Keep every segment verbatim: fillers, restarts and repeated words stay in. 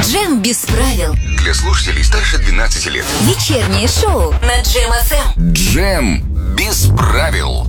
Джем без правил. Для слушателей старше двенадцати лет. Вечернее шоу на Джем эф эм. Джем без правил.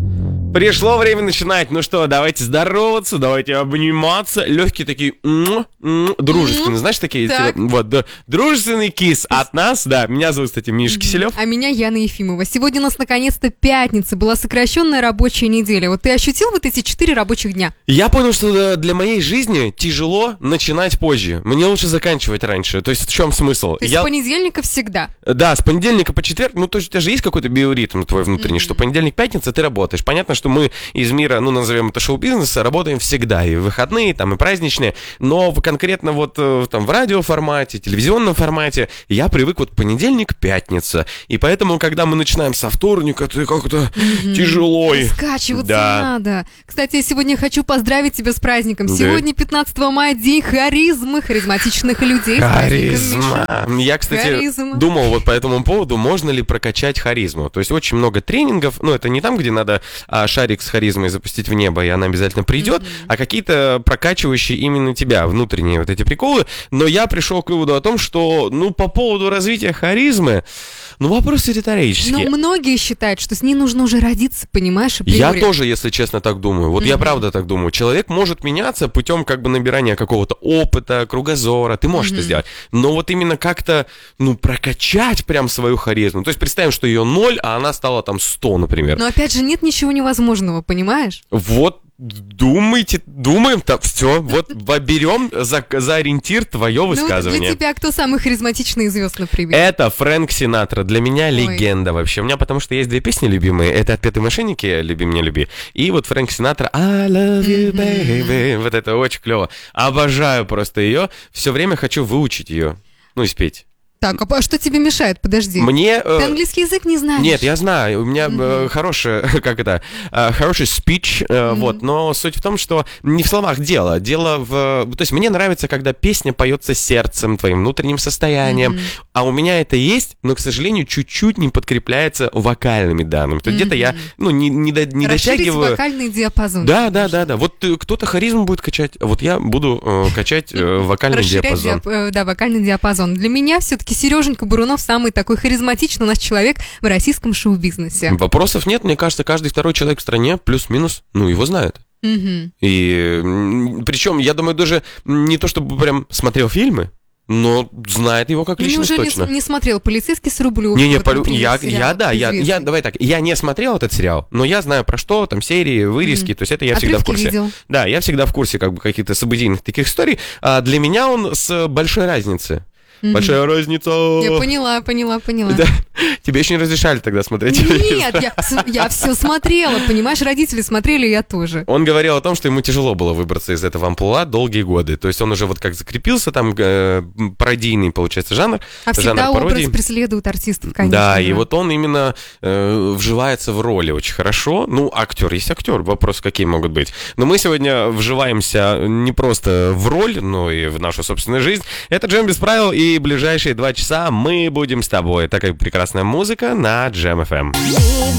Пришло время начинать. Ну что, давайте здороваться, давайте обниматься. Легкие такие, м-м, м-м, дружественные, знаешь, такие, Так. эти, вот, да, дружественный кис от нас, да. Меня зовут, кстати, Миша Киселев. А меня Яна Ефимова. Сегодня у нас наконец-то пятница, была сокращенная рабочая неделя. Вот ты ощутил вот эти четыре рабочих дня? Я понял, что для моей жизни тяжело начинать позже. Мне лучше заканчивать раньше. То есть в чем смысл? То есть Я... с понедельника всегда. Да, с понедельника по четверг, ну, то есть у тебя же есть какой-то биоритм твой внутренний, mm-hmm. что понедельник, пятница ты работаешь. Понятно, что мы из мира, ну, назовем это шоу-бизнеса, работаем всегда, и в выходные, там, и праздничные, но в- конкретно вот э, там в радиоформате, телевизионном формате я привык вот понедельник, пятница, и поэтому, когда мы начинаем со вторника, ты как-то mm-hmm. тяжело. и- Скачиваться Да. надо. Кстати, я сегодня хочу поздравить тебя с праздником. Да. Сегодня пятнадцатого мая день харизмы, харизматичных людей. С праздником, Миша. Харизма. Я, кстати, Харизма. думал вот по этому поводу, можно ли прокачать харизму. То есть очень много тренингов, ну, это не там, где надо а, шарик с харизмой запустить в небо, и она обязательно придет, mm-hmm. а какие-то прокачивающие именно тебя, внутренние вот эти приколы. Но я пришел к выводу о том, что, ну, по поводу развития харизмы, ну, вопросы риторические. Но многие считают, что с ней нужно уже родиться, понимаешь, априори. Я тоже, если честно, так думаю. Вот Mm-hmm. я правда так думаю. Человек может меняться путем как бы набирания какого-то опыта, кругозора. Ты можешь Mm-hmm. это сделать. Но вот именно как-то, ну, прокачать прям свою харизму. То есть представим, что ее ноль, а она стала там сто, например. Но опять же, нет ничего невозможного, понимаешь? Вот думайте, думаем, так, все, вот берем за, за ориентир твое Ну, вот высказывание. для тебя кто самый харизматичный звезд, например? Это Фрэнк Синатра. Для меня Ой. легенда вообще. У меня потому что есть две песни любимые. Это «Отпетые мошенники», «Люби меня, люби». И вот Фрэнк Синатра «I love you, baby». Вот это очень клево. Обожаю просто ее. Все время хочу выучить ее. Ну и спеть. Так, а по- что тебе мешает? Подожди. Мне... э, Ты английский язык не знаешь? Нет, я знаю, у меня э, хороший, как это, э, хороший спич, э, вот, но суть в том, что не в словах дело, дело в, то есть мне нравится, когда песня поется сердцем, твоим внутренним состоянием, а у меня это есть, но, к сожалению, чуть-чуть не подкрепляется вокальными данными, то есть где-то я, ну, не, не, до- не Расширить дотягиваю. вокальный диапазон. Да, да, да, да, вот э, кто-то харизму будет качать, а вот я буду э, качать э, вокальный Расширять диапазон. диап- э, да, вокальный диапазон. Для меня все-таки Сереженька Бурунов самый такой харизматичный у нас человек в российском шоу-бизнесе. Вопросов нет, мне кажется, каждый второй человек в стране плюс-минус, ну, его знает. Мгм. И причем, я думаю, даже не то, чтобы прям смотрел фильмы, но знает его как Ты личность неужели точно. не, не смотрел «Полицейский с Рублевки»? Не, не, Вот, полю- например, я, сериал я, да, я, известный. я, давай так, я не смотрел этот сериал, но я знаю про что, там серии, вырезки, то есть это я всегда в Отрывки курсе. видел. Да, я всегда в курсе как бы каких-то событийных таких историй. А для меня он с большой разницей. Большая разница. Я поняла, поняла, поняла. Да. Тебе еще не разрешали тогда смотреть телевизор. Нет, я, с- я все смотрела, понимаешь, родители смотрели, я тоже. Он говорил о том, что ему тяжело было выбраться из этого амплуа долгие годы. То есть он уже вот как закрепился, там э, пародийный, получается, жанр. А жанр всегда образ пародии. преследует артистов, конечно. Да, и вот он именно э, вживается в роли очень хорошо. Ну, актер есть актер, вопрос какие могут быть. Но мы сегодня вживаемся не просто в роль, но и в нашу собственную жизнь. Это Джем без правил, и ближайшие два часа мы будем с тобой. Такая прекрасная музыка на Джем эф эм. Ты